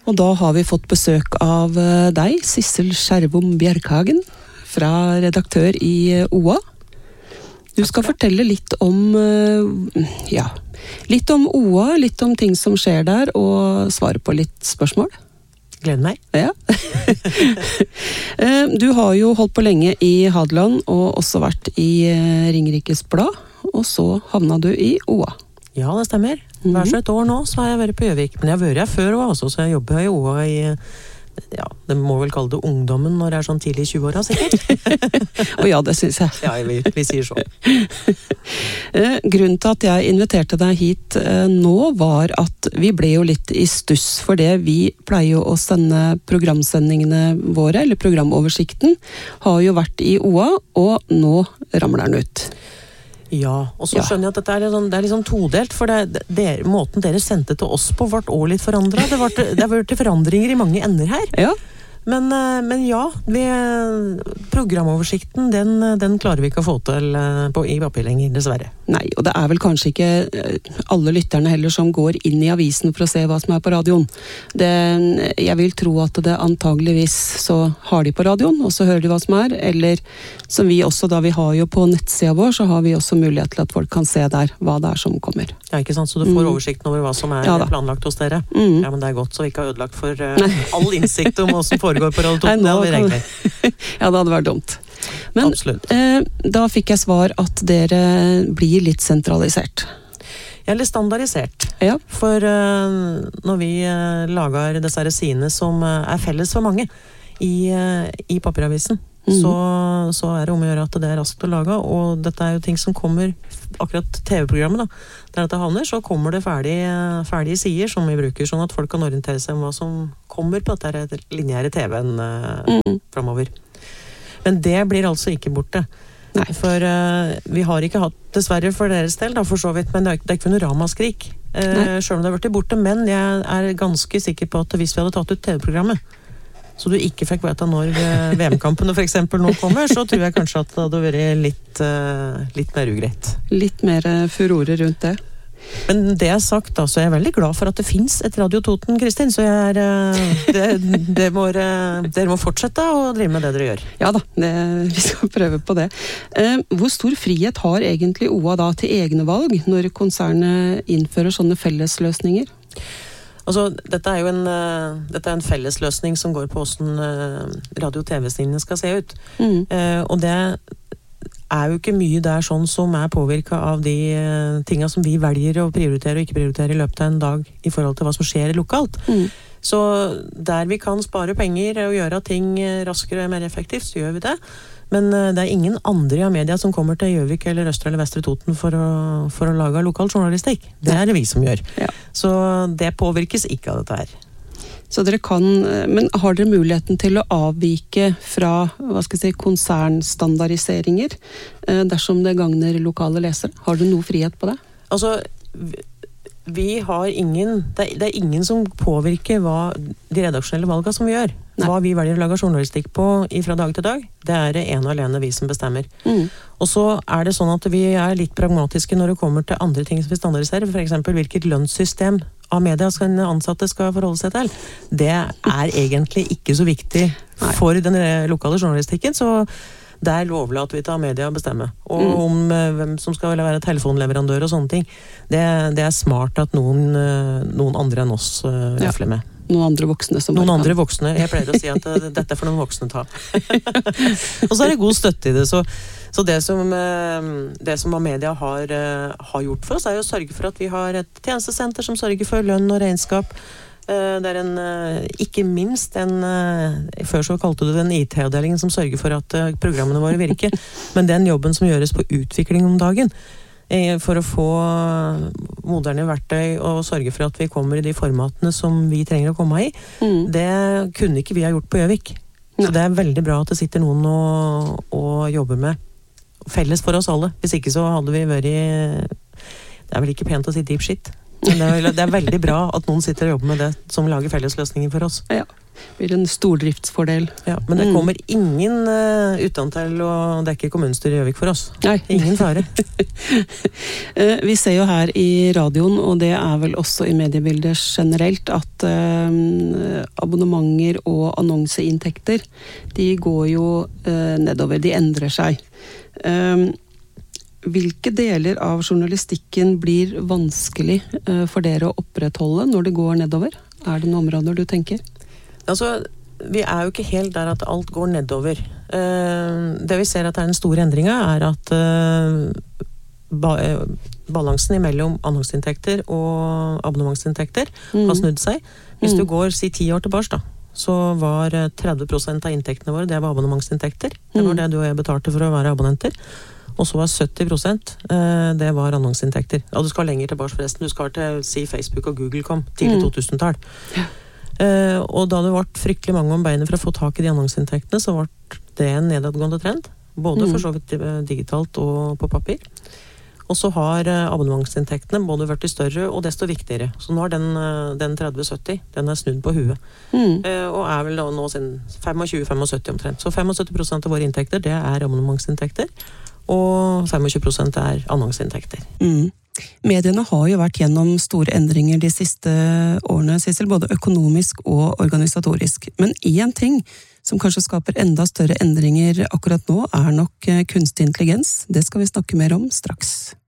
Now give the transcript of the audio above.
Og da har vi fått besøk av deg, Sissel Skjervom Bjerkhagen, fra redaktør i OA. Du skal fortelle litt om, litt om OA, litt om ting som skjer der, og svare på litt spørsmål. Gleder meg. Ja. Du har jo holdt på lenge i Hadeland, og også vært i Ringerikes Blad, og så havna du i OA. Ja, det stemmer. Hver så et år nå, så har jeg vært på Gjøvik. Men jeg har vært her før også, så jeg jobber i OA i, det må vel kalle det ungdommen når det er sånn tidlig i 20-åra, sikkert. Og ja, det synes jeg. Ja, vi sier så. Grunnen til at jeg inviterte deg hit nå var at vi ble jo litt i stuss, for det vi pleier å sende programsendingene våre, eller programoversikten, har jo vært i OA, og nå ramler den ut. Ja, og så skjønner jeg at dette det er liksom todelt, for måten dere sendte til oss på vart også litt forandret. Det har vært forandringer i mange ender her. Ja. Men ja, programoversikten, den klarer vi ikke å få til i papir lenger, dessverre. Nei, og det er vel kanskje ikke alle lytterne heller som går inn i avisen for å se hva som er på radioen. Jeg vil tro at det antageligvis så har de på radioen, og så hører de hva som er, eller som vi også, da vi har jo på nettsida vår, så har vi også mulighet til at folk kan se der hva det er som kommer. Ja, ikke sant? Så du får oversikten over hva som er planlagt hos dere. Ja, men det er godt, så vi ikke har ødelagt for all innsikt om hva som foregår på Radio Toten. Ja, det hadde vært dumt. Men absolutt. Da fikk jeg svar at dere blir litt sentralisert. Eller standardisert. Ja. For når vi lager disse sidene som er felles for mange i papiravisen, så er det om å gjøre at det er raskt å lage, og dette er jo ting som kommer, akkurat TV-programmet da, der dette havner, så kommer det ferdige sider som vi bruker, sånn at folk kan orientere seg om hva som kommer på dette lineære TV-en fremover. Men det blir altså ikke borte. Nei. For vi har ikke hatt, dessverre for deres del, da, for så vidt, men det er ikke noe ramaskrik, selv om det har vært borte, men jeg er ganske sikker på at hvis vi hadde tatt ut TV-programmet, så du ikke fikk vite når VM-kampene for eksempel nå kommer, så tror jeg kanskje at det hadde vært litt mer ugreit. Litt mer furore rundt det. Men det sagt da, så er jeg veldig glad for at det finnes et Radio Toten, Kristin, så dere må fortsette å drive med det dere gjør. Ja da, vi skal prøve på det. Hvor stor frihet har egentlig OA da til egne valg når konsernet innfører sånne fellesløsninger? Altså, dette er jo en fellesløsning som går på hvordan radio-tv-stilene skal se ut. Og det er jo ikke mye der sånn som er påvirket av de tingene som vi velger å prioritere og ikke prioritere i løpet av en dag i forhold til hva som skjer lokalt. Så der vi kan spare penger og gjøre ting raskere og mer effektivt, så gjør vi det. Men det er ingen andre av media som kommer til Gjøvik eller Østre eller Vestre Toten for å lage lokal journalistikk. Det er det vi som gjør. Ja. Så det påvirkes ikke av dette her. Så dere kan, men har dere muligheten til å avvike fra, konsernstandardiseringer dersom det gagner lokale lesere? Har du noe frihet på det? Altså, vi har det er ingen som påvirker de redaksjonelle valgene som vi gjør. Nei. Hva vi velger å lage journalistikk på fra dag til dag, det er det ene og alene vi som bestemmer. Og så er det sånn at vi er litt pragmatiske når det kommer til andre ting som vi standardiserer, for eksempel hvilket lønnssystem av media ansatte skal forholde seg til. Det er egentlig ikke så viktig for den lokale journalistikken, så der overlater vi til media å bestemme. Og om hvem som skal være telefonleverandør og sånne ting, det er smart at noen andre enn oss røfler med. Noen andre voksne som Noen andre voksne. Jeg pleier å si at dette er for noen voksne ta. Og så er det god støtte i det. Så det som media har gjort for oss, er jo å sørge for at vi har et tjenestesenter som sørger for lønn og regnskap. Det er ikke minst før så kalte du det en IT-avdelingen som sørger for at programmene våre virker, men den jobben som gjøres på utvikling om dagen, for å få moderne verktøy og sørge for at vi kommer i de formatene som vi trenger å komme i, det kunne ikke vi ha gjort på Gjøvik. Så det er veldig bra at det sitter noen og jobber med felles for oss alle. Hvis ikke så hadde vi vært det er vel ikke pent å si deep shit. Men det er veldig bra at noen sitter og jobber med det som lager fellesløsninger for oss. Ja. blir en stordriftsfordel. Ja, men det kommer ingen utan til å dekke kommunestyret i Gjøvik for oss. Nei. Ingen fare. Vi ser jo her i radioen, og det er vel også i mediebildet generelt, at abonnementer og annonseinntekter, de går jo nedover, de endrer seg. Hvilke deler av journalistikken blir vanskelig for dere å opprettholde når det går nedover? Er det noen områder du tenker? Altså, vi er jo ikke helt der at alt går nedover. Det vi ser at er den store endringen er at balansen mellom annonseinntekter og abonnementsinntekter har snudd seg. Hvis du går, si 10 år tilbake da, så var 30% av inntektene våre, det var abonnementsinntekter. Det var det du og jeg betalte for å være abonnenter. Og så var 70% det var annonseinntekter. Ja, du skal lenger tilbake forresten. Du skal til, si, Facebook og Google kom, tidlig 2000-tall. Ja. Og da det ble fryktelig mange om beinet for å få tak i de annonseinntektene, så ble det en nedadgående trend. Både for så vidt digitalt og på papir. Og så har abonnementsinntektene både vært større og desto viktigere. Så nå har den 30-70, den er snudd på huet. Og er vel nå sin 25-75 omtrent. Så 75% av våre inntekter, det er abonnementsinntekter. Og 25% er annonseinntekter. Mediene har jo vært gjennom store endringer de siste årene, Sissel, både økonomisk og organisatorisk. Men en ting som kanskje skaper enda større endringer akkurat nå, er nok kunstig intelligens. Det skal vi snakke mer om straks.